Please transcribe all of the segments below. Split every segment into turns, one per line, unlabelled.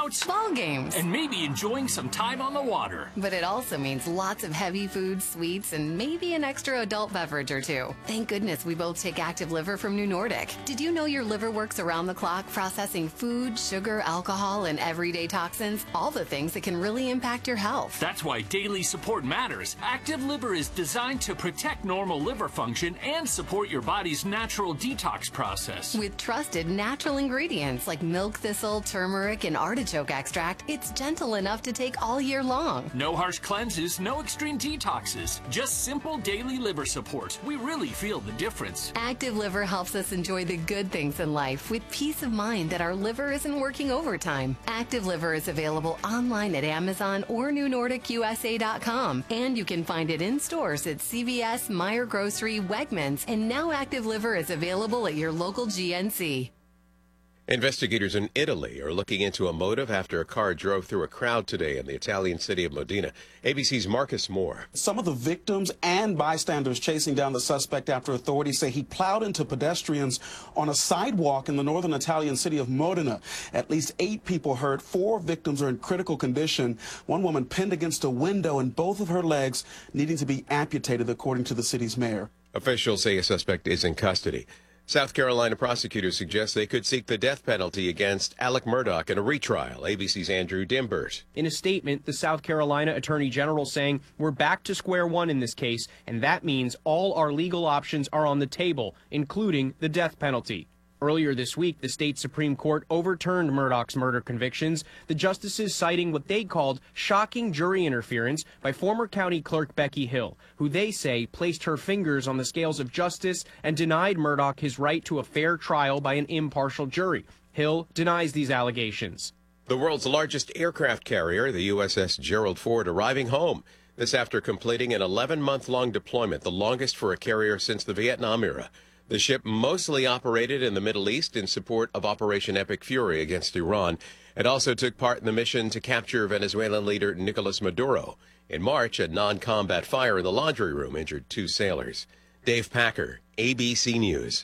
workouts,
ball games,
and maybe enjoying some time on the water.
But it also means lots of heavy food, sweets, and maybe an extra adult beverage or two. Thank goodness we both take Active Liver from New Nordic. Did you know your liver works around the clock processing food, sugar, alcohol, and everyday toxins? All the things that can really impact your health.
That's why daily support matters. Active Liver is designed to protect normal liver function and support your body's natural detox process.
With trusted natural ingredients like milk thistle, turmeric, and artichoke extract, it's gentle enough to take all year long.
No harsh cleanses, no extreme detoxes, just simple daily liver support. We really feel the difference.
Active Liver helps us enjoy the good things in life with peace of mind that our liver isn't working overtime. Active Liver is available online at Amazon or NewNordicUSA.com, and you can find it in stores at CVS, Meijer Grocery, Wegmans, and now Active Liver is available at your local GNC.
Investigators in Italy are looking into a motive after a car drove through a crowd today in the Italian city of Modena. ABC's Marcus Moore.
Some of the victims and bystanders chasing down the suspect after authorities say he plowed into pedestrians on a sidewalk in the northern Italian city of Modena. At least 8 people hurt. 4 victims are in critical condition. One woman pinned against a window and both of her legs needing to be amputated, according to the city's mayor.
Officials say a suspect is in custody. South Carolina prosecutors suggest they could seek the death penalty against Alec Murdaugh in a retrial. ABC's Andrew Dimbers.
In a statement, the South Carolina Attorney General saying, "We're back to square one in this case, and that means all our legal options are on the table, including the death penalty." Earlier this week, the state Supreme Court overturned Murdaugh's murder convictions, the justices citing what they called shocking jury interference by former county clerk Becky Hill, who they say placed her fingers on the scales of justice and denied Murdaugh his right to a fair trial by an impartial jury. Hill denies these allegations.
The world's largest aircraft carrier, the USS Gerald Ford, arriving home. This after completing an 11-month-long deployment, the longest for a carrier since the Vietnam era. The ship mostly operated in the Middle East in support of Operation Epic Fury against Iran. It also took part in the mission to capture Venezuelan leader Nicolas Maduro. In March, a non-combat fire in the laundry room injured 2 sailors. Dave Packer, ABC News.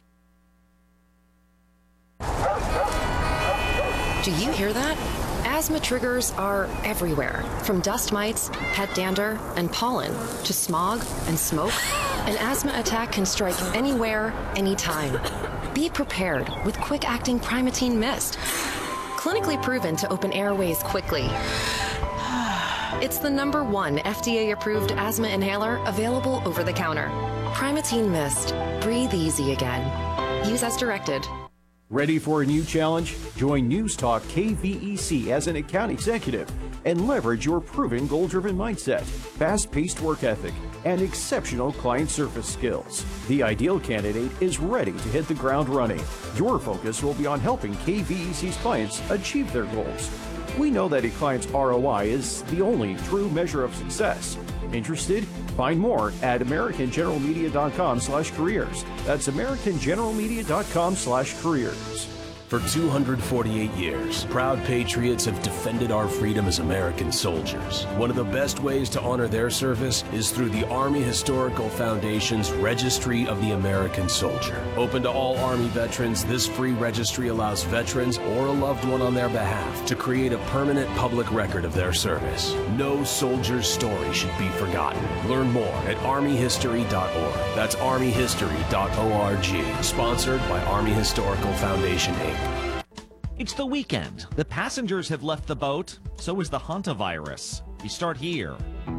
Do you hear that? Asthma triggers are everywhere, from dust mites, pet dander, and pollen, to smog and smoke. An asthma attack can strike anywhere, anytime. Be prepared with quick-acting Primatene Mist. Clinically proven to open airways quickly. It's the #1 FDA-approved asthma inhaler available over the counter. Primatene Mist. Breathe easy again. Use as directed.
Ready for a new challenge? Join News Talk KVEC as an account executive and leverage your proven goal-driven mindset, fast-paced work ethic, and exceptional client service skills. The ideal candidate is ready to hit the ground running. Your focus will be on helping KVEC's clients achieve their goals. We know that a client's ROI is the only true measure of success. Interested? Find more at AmericanGeneralMedia.com/careers. That's AmericanGeneralMedia.com/careers.
For 248 years, proud patriots have defended our freedom as American soldiers. One of the best ways to honor their service is through the Army Historical Foundation's Registry of the American Soldier. Open to all Army veterans, this free registry allows veterans or a loved one on their behalf to create a permanent public record of their service. No soldier's story should be forgotten. Learn more at armyhistory.org. That's armyhistory.org. Sponsored by Army Historical Foundation, Inc.
It's the weekend. The passengers have left the boat. So is the hantavirus. We start here.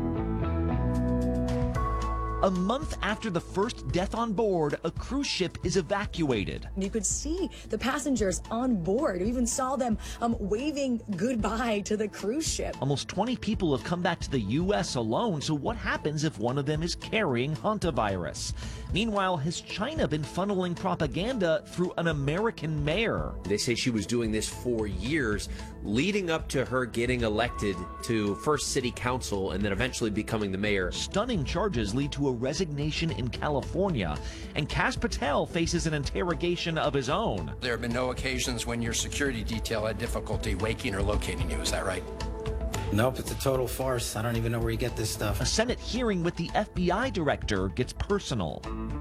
A month after the first death on board, a cruise ship is evacuated.
You could see the passengers on board. We even saw them waving goodbye to the cruise ship.
Almost 20 people have come back to the U.S. alone, so what happens if one of them is carrying hantavirus? Meanwhile, has China been funneling propaganda through an American mayor?
They say she was doing this for years, leading up to her getting elected to first city council and then eventually becoming the mayor.
Stunning charges lead to a resignation in California, and Kash Patel faces an interrogation of his own.
There have been no occasions when your security detail had difficulty waking or locating you, is that right?
Nope, it's a total farce. I don't even know where you get this stuff.
A Senate hearing with the FBI director gets personal.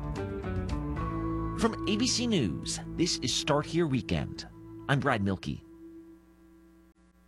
From ABC News, this is Start Here Weekend. I'm Brad Milkey.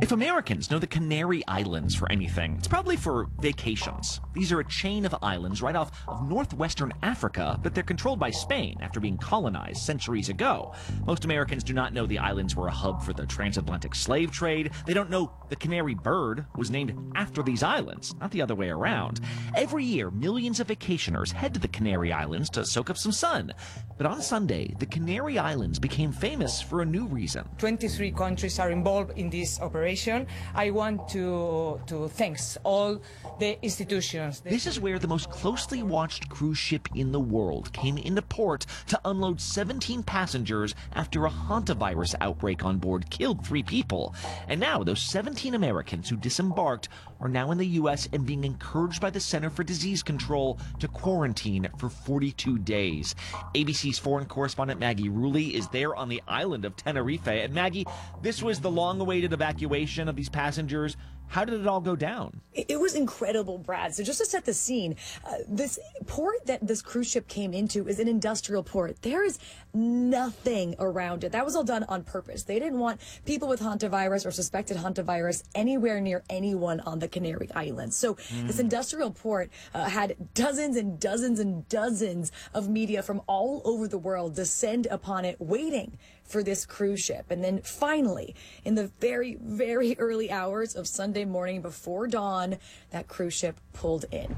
If Americans know the Canary Islands for anything, it's probably for vacations. These are a chain of islands right off of northwestern Africa, but they're controlled by Spain after being colonized centuries ago. Most Americans do not know the islands were a hub for the transatlantic slave trade. They don't know the canary bird was named after these islands, not the other way around. Every year, millions of vacationers head to the Canary Islands to soak up some sun. But on Sunday, the Canary Islands became famous for a new reason.
23 countries are involved in this operation. I want to thank all the institutions.
This is where the most closely watched cruise ship in the world came into port to unload 17 passengers after a hantavirus outbreak on board killed 3 people. And now those 17 Americans who disembarked are now in the U.S. and being encouraged by the Center for Disease Control to quarantine for 42 days. ABC's foreign correspondent Maggie Rulli is there on the island of Tenerife. And Maggie, this was the long-awaited evacuation of these passengers. How did it all go down?
It was incredible, Brad. So just to set the scene, this port that this cruise ship came into is an industrial port. There is nothing around it. That was all done on purpose. They didn't want people with hantavirus or suspected hantavirus anywhere near anyone on the Canary Islands. So this industrial port had dozens and dozens and dozens of media from all over the world descend upon it, waiting for this cruise ship. And then finally, in the very, very early hours of Sunday morning before dawn, that cruise ship pulled in.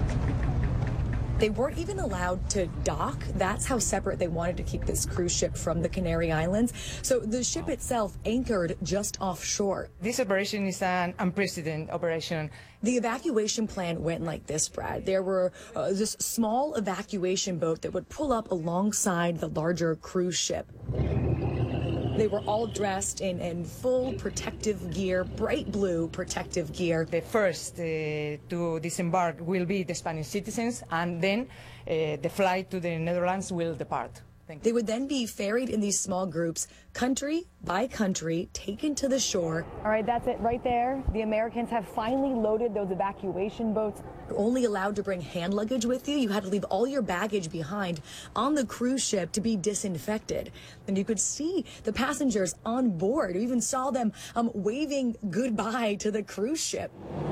They weren't even allowed to dock. That's how separate they wanted to keep this cruise ship from the Canary Islands. So the ship itself anchored just offshore.
This operation is an unprecedented operation.
The evacuation plan went like this, Brad. There were this small evacuation boat that would pull up alongside the larger cruise ship. They were all dressed in full protective gear, bright blue protective gear.
The first to disembark will be the Spanish citizens, and then the flight to the Netherlands will depart.
They would then be ferried in these small groups, country by country, taken to the shore. All right, that's it right there. The Americans have finally loaded those evacuation boats. You're only allowed to bring hand luggage with you. You had to leave all your baggage behind on the cruise ship to be disinfected. And you could see the passengers on board. You even saw them waving goodbye to the cruise ship.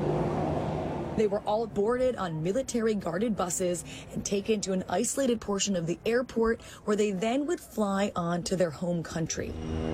They were all boarded on military-guarded buses and taken to an isolated portion of the airport where they then would fly on to their home country.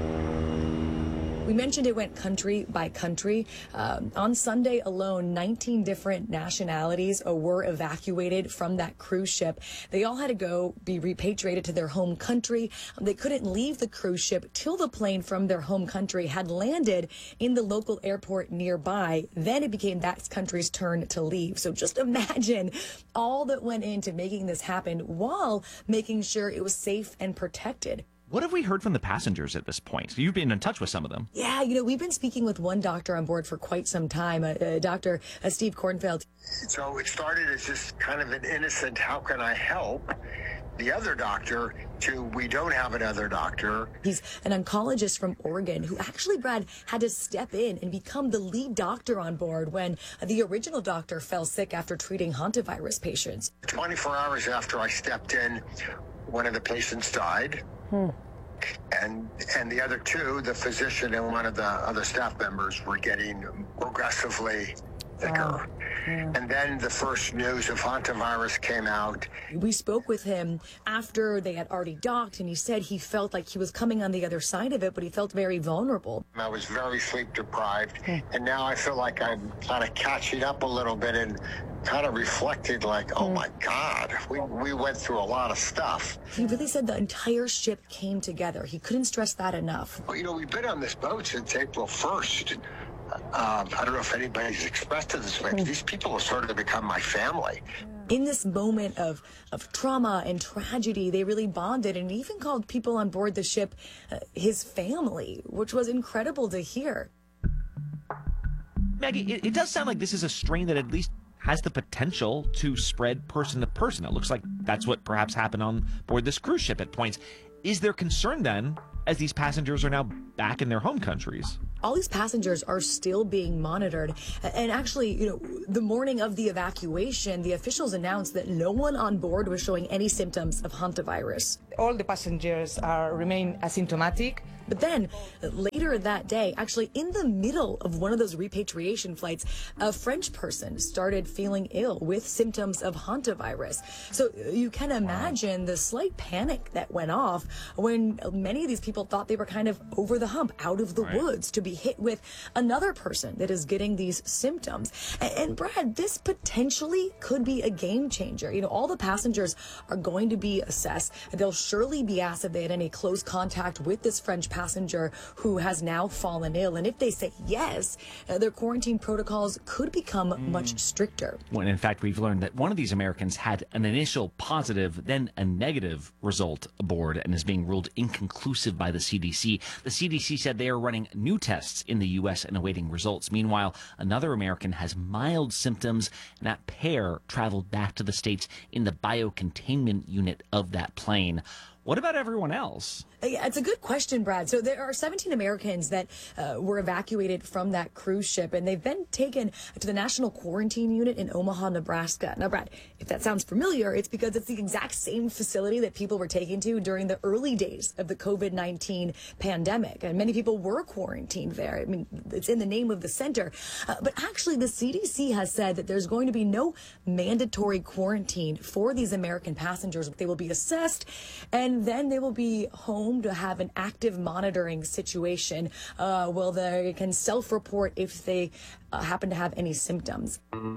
We mentioned it went country by country. On Sunday alone, 19 different nationalities were evacuated from that cruise ship. They all had to go be repatriated to their home country. They couldn't leave the cruise ship till the plane from their home country had landed in the local airport nearby. Then it became that country's turn to leave. So just imagine all that went into making this happen while making sure it was safe and protected.
What have we heard from the passengers at this point? You've been in touch with some of them.
Yeah, we've been speaking with one doctor on board for quite some time, Dr. Steve Kornfeld.
So it started as just kind of an innocent, how can I help? The other doctor to we don't have another doctor. He's
an oncologist from Oregon who actually, Brad, had to step in and become the lead doctor on board when the original doctor fell sick after treating hantavirus patients.
24 hours after I stepped in, one of the patients died. And the other two, the physician and one of the other staff members, were getting progressively thicker. And then the first news of hantavirus came out.
We spoke with him after they had already docked, and he said he felt like he was coming on the other side of it, but he felt very vulnerable.
I was very sleep deprived, and now I feel like I'm kind of catching up a little bit and kind of reflected like, oh my God, we went through a lot of stuff.
He really said the entire ship came together. He couldn't stress that enough.
Well, we've been on this boat since April 1st. I don't know if anybody's expressed it this way, but these people have sort of become my family.
In this moment of trauma and tragedy, they really bonded, and he even called people on board the ship his family, which was incredible to hear.
Maggie, it does sound like this is a strain that at least has the potential to spread person to person. It looks like that's what perhaps happened on board this cruise ship at points. Is there concern then, as these passengers are now back in their home countries?
All these passengers are still being monitored. And actually, the morning of the evacuation, the officials announced that no one on board was showing any symptoms of hantavirus.
All the passengers remain asymptomatic.
But then later that day, actually in the middle of one of those repatriation flights, a French person started feeling ill with symptoms of hantavirus. So you can imagine the slight panic that went off when many of these people thought they were kind of over the hump, out of the woods, to be hit with another person that is getting these symptoms. And Brad, this potentially could be a game changer. You know, all the passengers are going to be assessed. They'll surely be asked if they had any close contact with this French passenger who has now fallen ill. And if they say yes, their quarantine protocols could become much stricter.
When in fact, we've learned that one of these Americans had an initial positive, then a negative result aboard and is being ruled inconclusive by the CDC. The CDC said they are running new tests in the U.S. and awaiting results. Meanwhile, another American has mild symptoms, and that pair traveled back to the States in the biocontainment unit of that plane. What about everyone else?
Yeah, it's a good question, Brad. So there are 17 Americans that were evacuated from that cruise ship, and they've been taken to the National Quarantine Unit in Omaha, Nebraska. Now, Brad, if that sounds familiar, it's because it's the exact same facility that people were taken to during the early days of the COVID-19 pandemic. And many people were quarantined there. I mean, it's in the name of the center. But actually, the CDC has said that there's going to be no mandatory quarantine for these American passengers. They will be assessed, and then they will be home to have an active monitoring situation where they can self-report if they happen to have any symptoms.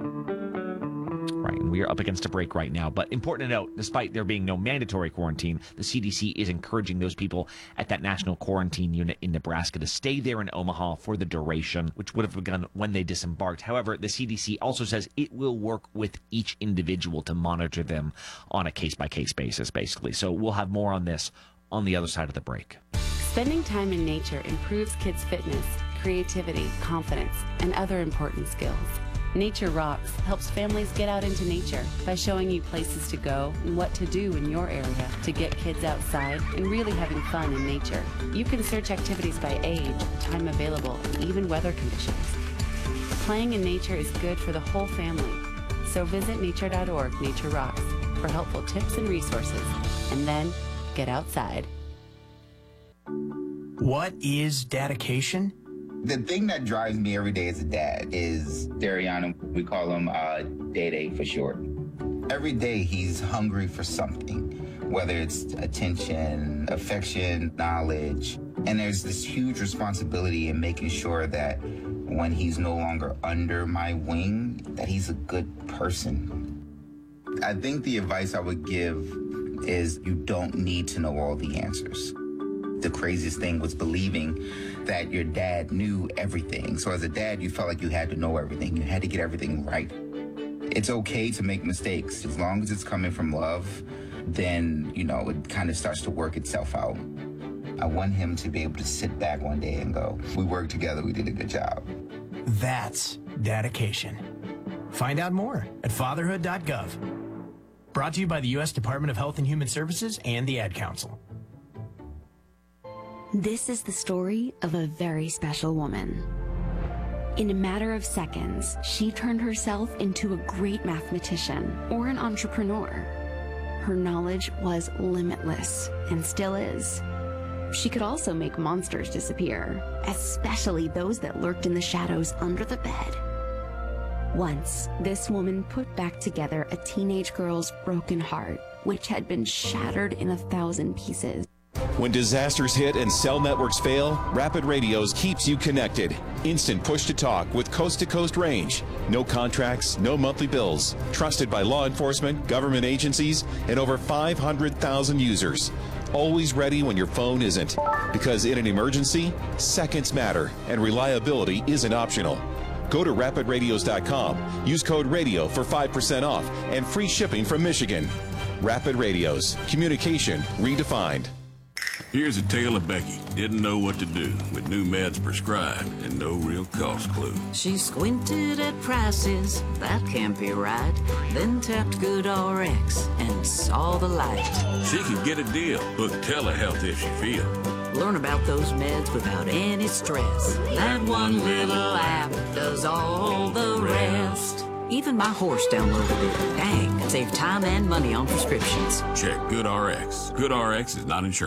Right, and we are up against a break right now. But important to note, despite there being no mandatory quarantine, the CDC is encouraging those people at that national quarantine unit in Nebraska to stay there in Omaha for the duration, which would have begun when they disembarked. However, the CDC also says it will work with each individual to monitor them on a case-by-case basis, basically. So we'll have more on this on the other side of the break.
Spending time in nature improves kids' fitness, creativity, confidence, and other important skills. Nature Rocks helps families get out into nature by showing you places to go and what to do in your area to get kids outside and really having fun in nature. You can search activities by age, time available, and even weather conditions. Playing in nature is good for the whole family. So visit nature.org, Nature Rocks, for helpful tips and resources. And then get outside.
What is dedication?
The thing that drives me every day as a dad is Darian. We call him Day for short. Every day he's hungry for something, whether it's attention, affection, knowledge. And there's this huge responsibility in making sure that when he's no longer under my wing, that he's a good person. I think the advice I would give is you don't need to know all the answers. The craziest thing was believing that your dad knew everything. So as a dad, you felt like you had to know everything. You had to get everything right. It's okay to make mistakes. As long as it's coming from love, then, you know, it kind of starts to work itself out. I want him to be able to sit back one day and go, we worked together, we did a good job.
That's dedication. Find out more at fatherhood.gov. Brought to you by the U.S. Department of Health and Human Services and the Ad Council.
This is the story of a very special woman. In a matter of seconds, she turned herself into a great mathematician or an entrepreneur. Her knowledge was limitless and still is. She could also make monsters disappear, especially those that lurked in the shadows under the bed. Once, this woman put back together a teenage girl's broken heart, which had been shattered in 1,000 pieces.
When disasters hit and cell networks fail, Rapid Radios keeps you connected. Instant push-to-talk with coast-to-coast range. No contracts, no monthly bills. Trusted by law enforcement, government agencies, and over 500,000 users. Always ready when your phone isn't. Because in an emergency, seconds matter, and reliability isn't optional. Go to rapidradios.com. Use code RADIO for 5% off and free shipping from Michigan. Rapid Radios. Communication redefined.
Here's a tale of Becky. Didn't know what to do with new meds prescribed and no real cost clue.
She squinted at prices, that can't be right. Then tapped GoodRx and saw the light.
She could get a deal. Book telehealth if she feels.
Learn about those meds without any stress. That one little app does all the rest. Even my horse downloaded it. Dang, it saved time and money on prescriptions.
Check GoodRx. GoodRx is not insurance.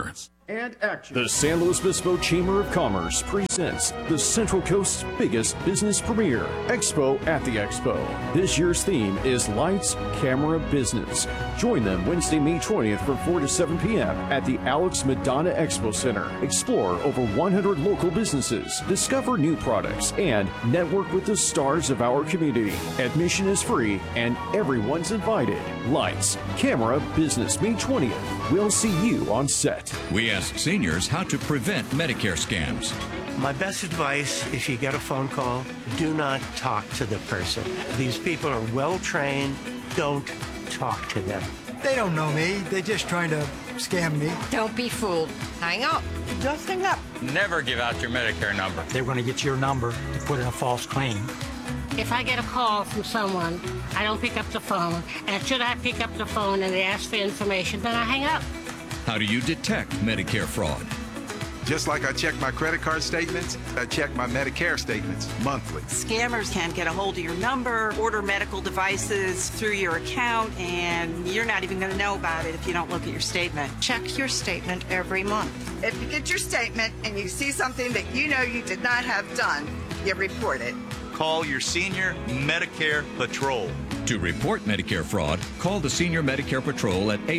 and action.
The San Luis Obispo Chamber of Commerce presents the Central Coast's biggest business premiere, Expo at the Expo. This year's theme is Lights, Camera, Business. Join them Wednesday, May 20th from 4 to 7 p.m. at the Alex Madonna Expo Center. Explore over 100 local businesses, discover new products, and network with the stars of our community. Admission is free and everyone's invited. Lights, Camera, Business, May 20th. We'll see you on set.
We ask seniors how to prevent Medicare scams.
My best advice, if you get a phone call, do not talk to the person. These people are well trained. Don't talk to them.
They don't know me. They're just trying to scam me.
Don't be fooled. Hang up. Just hang up.
Never give out your Medicare number.
They're going to get your number to put in a false claim.
If I get a call from someone, I don't pick up the phone. And should I pick up the phone and they ask for information, then I hang up.
How do you detect Medicare fraud?
Just like I check my credit card statements, I check my Medicare statements monthly.
Scammers can get a hold of your number, order medical devices through your account, and you're not even going to know about it if you don't look at your statement.
Check your statement every month.
If you get your statement and you see something that you know you did not have done, you report it.
Call your Senior Medicare Patrol.
To report Medicare fraud, call the Senior Medicare Patrol at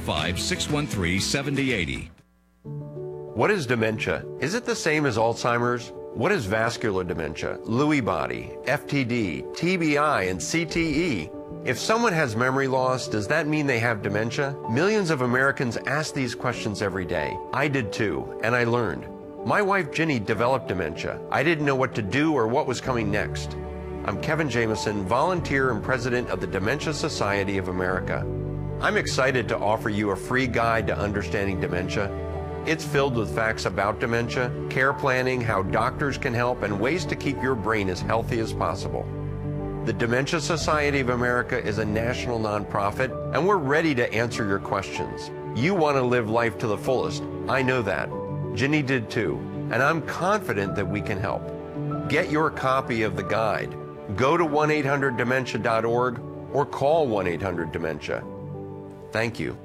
855-613-7080.
What is dementia? Is it the same as Alzheimer's? What is vascular dementia, Lewy body, FTD, TBI, and CTE? If someone has memory loss, does that mean they have dementia? Millions of Americans ask these questions every day. I did too, and I learned. My wife Ginny developed dementia. I didn't know what to do or what was coming next. I'm Kevin Jameson, volunteer and president of the Dementia Society of America. I'm excited to offer you a free guide to understanding dementia. It's filled with facts about dementia, care planning, how doctors can help, and ways to keep your brain as healthy as possible. The Dementia Society of America is a national nonprofit, and we're ready to answer your questions. You want to live life to the fullest. I know that. Ginny did too, and I'm confident that we can help. Get your copy of the guide. Go to 1-800-DEMENTIA.org or call 1-800-DEMENTIA. Thank you.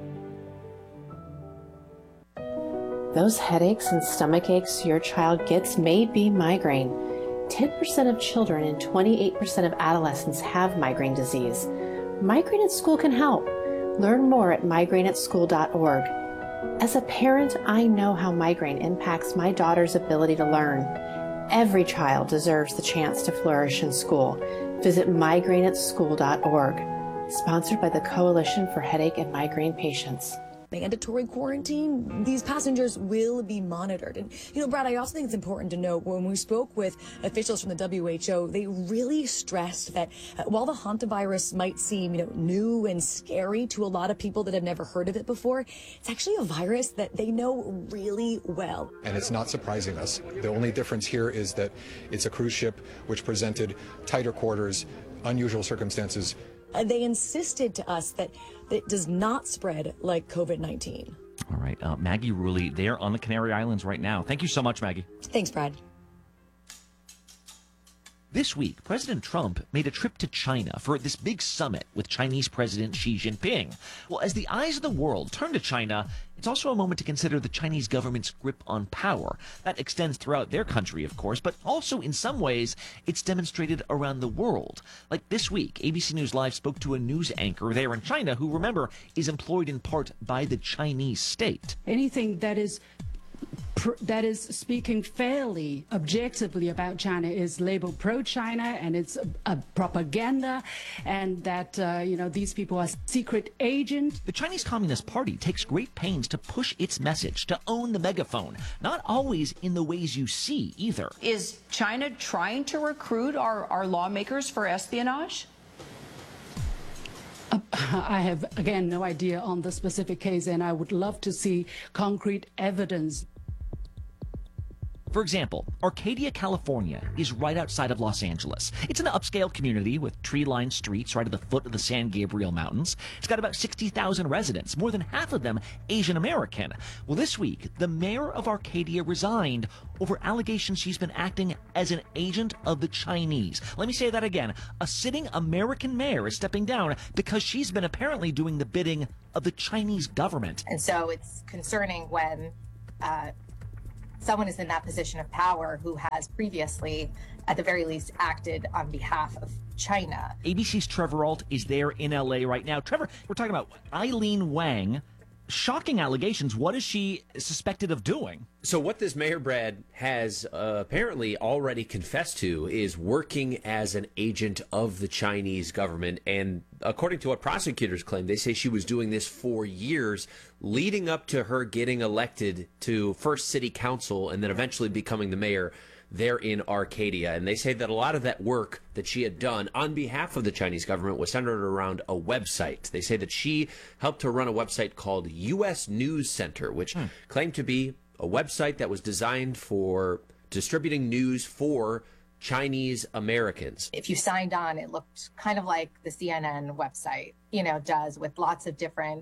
Those headaches and stomach aches your child gets may be migraine. 10% of children and 28% of adolescents have migraine disease. Migraine at School can help. Learn more at migraineatschool.org. As a parent, I know how migraine impacts my daughter's ability to learn. Every child deserves the chance to flourish in school. Visit migraineatschool.org. Sponsored by the Coalition for Headache and Migraine Patients.
Mandatory quarantine, these passengers will be monitored. And, Brad, I also think it's important to note when we spoke with officials from the WHO, they really stressed that while the hantavirus might seem, new and scary to a lot of people that have never heard of it before, it's actually a virus that they know really well.
And it's not surprising us. The only difference here is that it's a cruise ship which presented tighter quarters, unusual circumstances.
They insisted to us that it does not spread like COVID-19.
All right. Maggie Rulli, they're on the Canary Islands right now. Thank you so much, Maggie.
Thanks, Brad.
This week, President Trump made a trip to China for this big summit with Chinese President Xi Jinping. Well, as the eyes of the world turn to China, it's also a moment to consider the Chinese government's grip on power. That extends throughout their country, of course, but also in some ways, it's demonstrated around the world. Like this week, ABC News Live spoke to a news anchor there in China who, remember, is employed in part by the Chinese state.
Anything that is speaking fairly objectively about China is labeled pro-China, and it's a propaganda, and that, these people are secret agents.
The Chinese Communist Party takes great pains to push its message, to own the megaphone, not always in the ways you see either.
Is China trying to recruit our lawmakers for espionage?
I have, again, no idea on the specific case, and I would love to see concrete evidence.
For example, Arcadia, California is right outside of Los Angeles. It's an upscale community with tree-lined streets right at the foot of the San Gabriel Mountains. It's got about 60,000 residents, more than half of them Asian American. Well, this week, the mayor of Arcadia resigned over allegations she's been acting as an agent of the Chinese. Let me say that again. A sitting American mayor is stepping down because she's been apparently doing the bidding of the Chinese government.
And so it's concerning when
someone is in that position of power who has previously, at the very least, acted on behalf of China.
ABC's Trevor Ault is there in LA right now. Trevor, we're talking about Eileen Wang. Shocking allegations. What is she suspected of doing?
So what this mayor, Brad, has apparently already confessed to is working as an agent of the Chinese government. And according to what prosecutors claim, they say she was doing this for years, leading up to her getting elected to first city council and then eventually becoming the mayor there in Arcadia. And they say that a lot of that work that she had done on behalf of the Chinese government was centered around a website. They say that she helped to run a website called U.S. News Center, which claimed to be a website that was designed for distributing news for Chinese Americans.
If you signed on, it looked kind of like the CNN website, does, with lots of different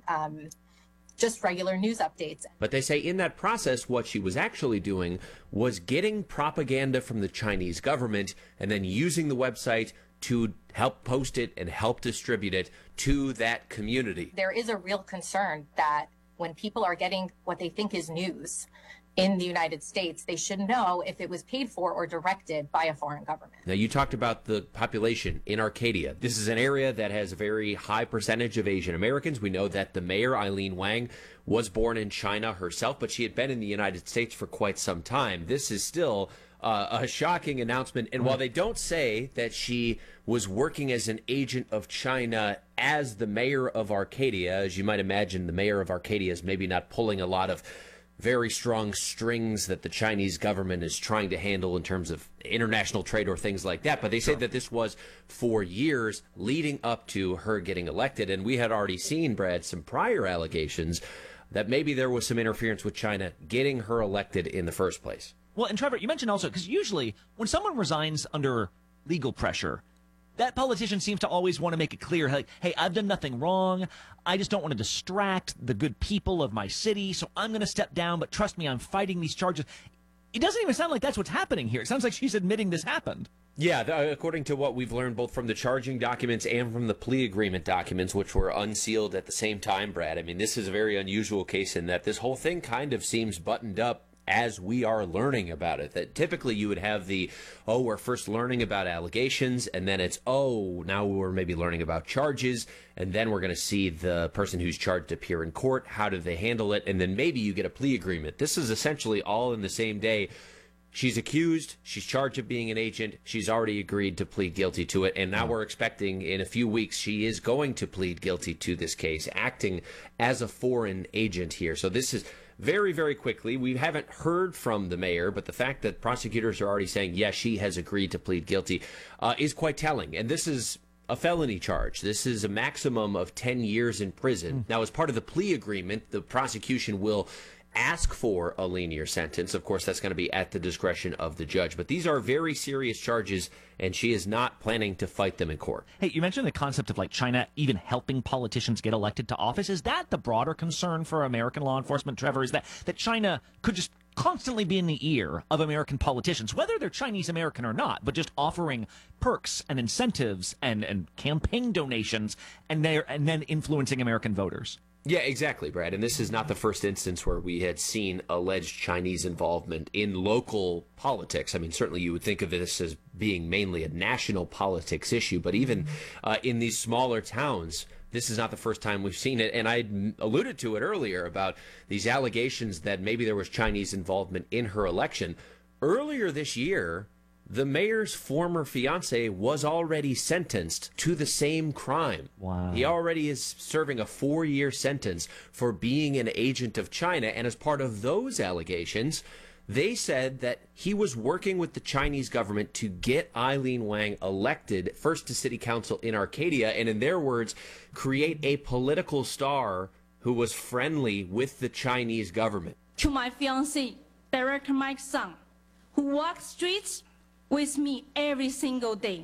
just regular news updates.
But they say in that process, what she was actually doing was getting propaganda from the Chinese government and then using the website to help post it and help distribute it to that community.
There is a real concern that when people are getting what they think is news in the United States, they should know if it was paid for or directed by a foreign government.
Now, you talked about the population in Arcadia. This is an area that has a very high percentage of Asian Americans. We know that the mayor, Eileen Wang, was born in China herself, but she had been in the United States for quite some time. This is still a shocking announcement. And while they don't say that she was working as an agent of China as the mayor of Arcadia, as you might imagine, the mayor of Arcadia is maybe not pulling a lot of very strong strings that the Chinese government is trying to handle in terms of international trade or things like that. But they say that this was for years leading up to her getting elected. And we had already seen, Brad, some prior allegations that maybe there was some interference with China getting her elected in the first place.
Well, and Trevor, you mentioned also, because usually when someone resigns under legal pressure, that politician seems to always want to make it clear, like, hey, I've done nothing wrong. I just don't want to distract the good people of my city, so I'm going to step down, but trust me, I'm fighting these charges. It doesn't even sound like that's what's happening here. It sounds like she's admitting this happened.
Yeah, according to what we've learned both from the charging documents and from the plea agreement documents, which were unsealed at the same time, Brad. I mean, this is a very unusual case in that this whole thing kind of seems buttoned up as we are learning about it. That typically you would have the, we're first learning about allegations, and then it's, now we're maybe learning about charges, and then we're going to see the person who's charged appear in court. How do they handle it? And then maybe you get a plea agreement. This is essentially all in the same day. She's accused, she's charged of being an agent, she's already agreed to plead guilty to it, and now we're expecting in a few weeks she is going to plead guilty to this case, acting as a foreign agent here. So this is very, very quickly. We haven't heard from the mayor, but the fact that prosecutors are already saying, yes, she has agreed to plead guilty is quite telling. And this is a felony charge. This is a maximum of 10 years in prison. Now, as part of the plea agreement, the prosecution will ask for a linear sentence. Of course, that's going to be at the discretion of the judge. But these are very serious charges, and she is not planning to fight them in court.
Hey, you mentioned the concept of China even helping politicians get elected to office. Is that the broader concern for American law enforcement, Trevor? Is that China could just constantly be in the ear of American politicians, whether they're Chinese American or not, but just offering perks and incentives and campaign donations and then influencing American voters?
Yeah, exactly, Brad. And this is not the first instance where we had seen alleged Chinese involvement in local politics. I mean, certainly you would think of this as being mainly a national politics issue, but even in these smaller towns, this is not the first time we've seen it. And I alluded to it earlier about these allegations that maybe there was Chinese involvement in her election. Earlier this year, the mayor's former fiance was already sentenced to the same crime.
Wow.
He already is serving a 4-year sentence for being an agent of China. And as part of those allegations, they said that he was working with the Chinese government to get Eileen Wang elected first to city council in Arcadia. And in their words, create a political star who was friendly with the Chinese government.
To my fiancé, Director Mike Sung, who walks streets with me every single day,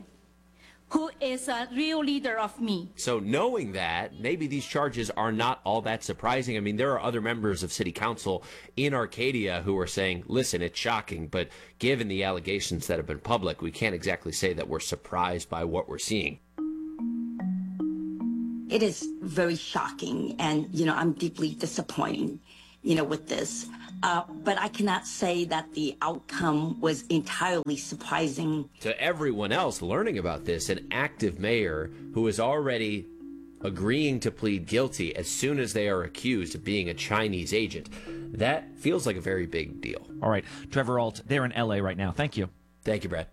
who is a real leader of me.
So knowing that, maybe these charges are not all that surprising. I mean, there are other members of city council in Arcadia who are saying, listen, it's shocking, but given the allegations that have been public, we can't exactly say that we're surprised by what we're seeing.
It is very shocking, and, I'm deeply disappointed. with this. But I cannot say that the outcome was entirely surprising.
To everyone else learning about this, an active mayor who is already agreeing to plead guilty as soon as they are accused of being a Chinese agent. That feels like a very big deal.
All right, Trevor Ault, they're in LA right now. Thank you.
Thank you, Brad.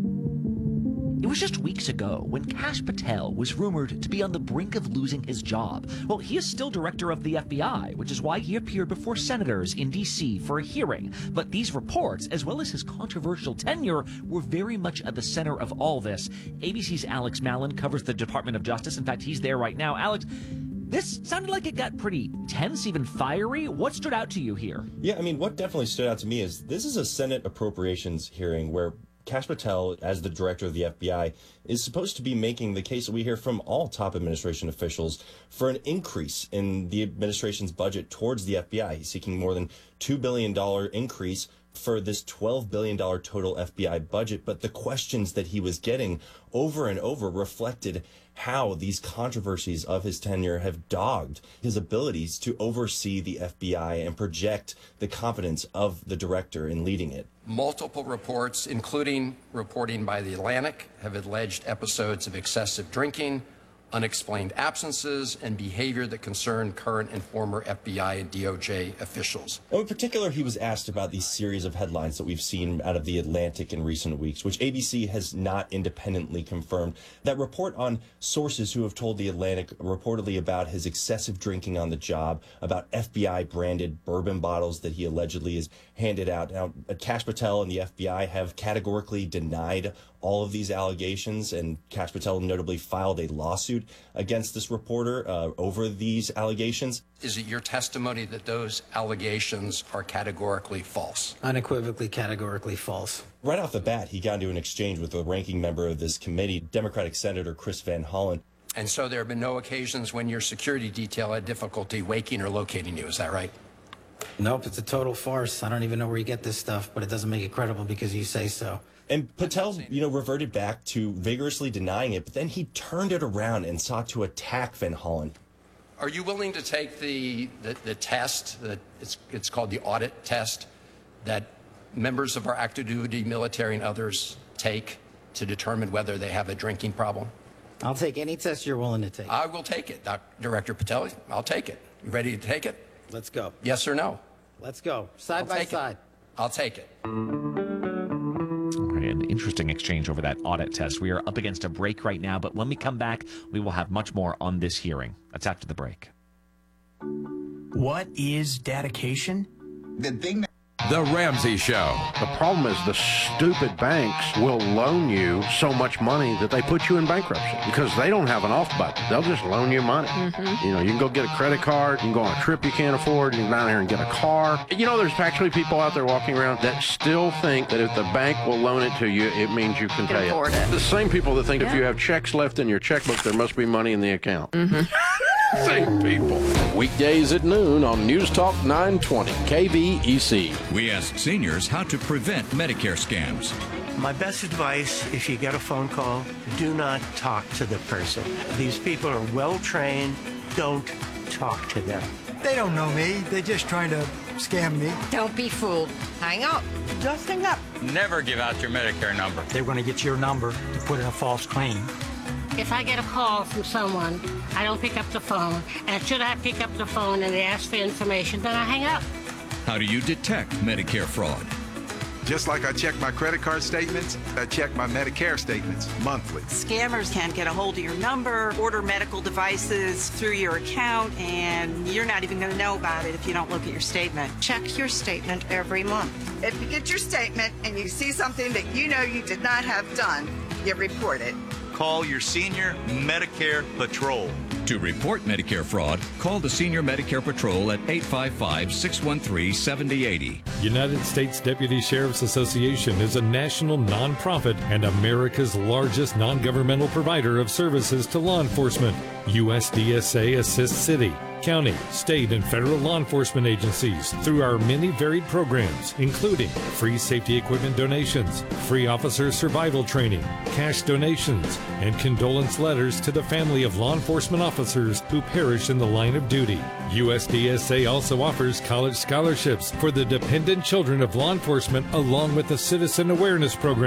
It was just weeks ago when Kash Patel was rumored to be on the brink of losing his job. Well, he is still director of the FBI, which is why he appeared before senators in D.C. for a hearing. But these reports, as well as his controversial tenure, were very much at the center of all this. ABC's Alex Mallon covers the Department of Justice. In fact, he's there right now. Alex, this sounded like it got pretty tense, even fiery. What stood out to you here?
Yeah, I mean, what definitely stood out to me is this is a Senate appropriations hearing where Kash Patel, as the director of the FBI, is supposed to be making the case that we hear from all top administration officials for an increase in the administration's budget towards the FBI. He's seeking more than $2 billion increase for this $12 billion total FBI budget. But the questions that he was getting over and over reflected how these controversies of his tenure have dogged his abilities to oversee the FBI and project the competence of the director in leading it.
Multiple reports, including reporting by The Atlantic, have alleged episodes of excessive drinking, unexplained absences, and behavior that concern current and former FBI and DOJ officials.
In particular, he was asked about these series of headlines that we've seen out of The Atlantic in recent weeks, which ABC has not independently confirmed, that report on sources who have told The Atlantic reportedly about his excessive drinking on the job, about FBI-branded bourbon bottles that he allegedly has handed out. Now, Kash Patel and the FBI have categorically denied all of these allegations, and Kash Patel notably filed a lawsuit against this reporter over these allegations.
Is it your testimony that those allegations are categorically false?
Unequivocally, categorically false.
Right off the bat, he got into an exchange with the ranking member of this committee, Democratic Senator Chris Van Hollen.
And so there have been no occasions when your security detail had difficulty waking or locating you, is that right?
Nope, it's a total farce. I don't even know where you get this stuff, but it doesn't make it credible because you say so.
And Patel, reverted back to vigorously denying it, but then he turned it around and sought to attack Van Hollen.
Are you willing to take the test, that it's called the audit test, that members of our active duty military and others take to determine whether they have a drinking problem?
I'll take any test you're willing to take.
I will take it, Director Patel. I'll take it. You ready to take it?
Let's go.
Yes or no?
Let's go. Side by side.
I'll take it.
An interesting exchange over that audit test. We are up against a break right now, but when we come back, we will have much more on this hearing. That's after the break.
What is dedication?
The Ramsey Show.
The problem is the stupid banks will loan you so much money that they put you in bankruptcy because they don't have an off button. They'll just loan you money. You know, you can go get a credit card, you can go on a trip you can't afford, you can go down here and get a car. You know, there's actually people out there walking around that still think that if the bank will loan it to you, it means you can pay it. The same people that think if you have checks left in your checkbook, there must be money in the account. Same people. Weekdays at noon on News Talk 920, KVEC.
We ask seniors how to prevent Medicare scams.
My best advice, if you get a phone call, do not talk to the person. These people are well trained. Don't talk to them.
They don't know me. They're just trying to scam me.
Don't be fooled. Hang up. Just hang up.
Never give out your Medicare number.
They're going to get your number to put in a false claim.
If I get a call from someone, I don't pick up the phone. And should I pick up the phone and they ask for information, then I hang up.
How do you detect Medicare fraud?
Just like I check my credit card statements, I check my Medicare statements monthly.
Scammers can get a hold of your number, order medical devices through your account, and you're not even going to know about it if you don't look at your statement.
Check your statement every month.
If you get your statement and you see something that you know you did not have done, you report it.
Call your senior Medicare Patrol.
To report Medicare fraud, call the Senior Medicare Patrol at 855-613-7080.
United States Deputy Sheriff's Association is a national nonprofit and America's largest non-governmental provider of services to law enforcement. USDSA assists city, county, state, and federal law enforcement agencies through our many varied programs, including free safety equipment donations, free officer survival training, cash donations, and condolence letters to the family of law enforcement officers who perish in the line of duty. USDSA also offers college scholarships for the dependent children of law enforcement, along with the Citizen Awareness Program.